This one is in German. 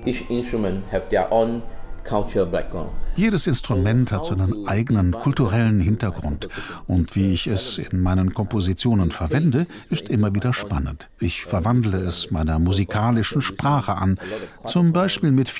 Each instrument have their own cultural background. Jedes Instrument hat seinen eigenen kulturellen Hintergrund. Und wie ich es in meinen Kompositionen verwende, ist immer wieder spannend. Ich verwandle es meiner musikalischen Sprache an, zum Beispiel mit